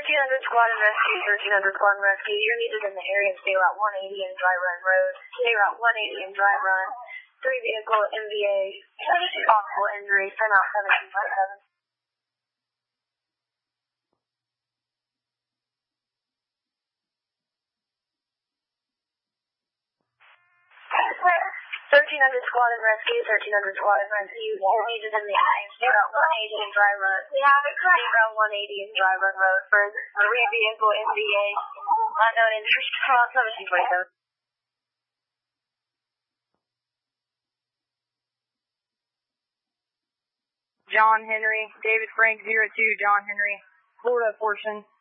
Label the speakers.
Speaker 1: 1300 squad and rescue, 1300 squad and rescue. You're needed in the area of State Route 180 and Dry Run Road. State Route 180 and Dry Run. 3 vehicle MVA. Possible injury. 10 out 1757. 1300 squad and rescue, 1300 squad and rescue. You're needed in the area of State Route 180 and Dry Run. We have a State Route 180 and Dry Run Road for 3 vehicle MVA. Unknown interest. 1727.
Speaker 2: John Henry, David Frank 02, John Henry, Florida portion.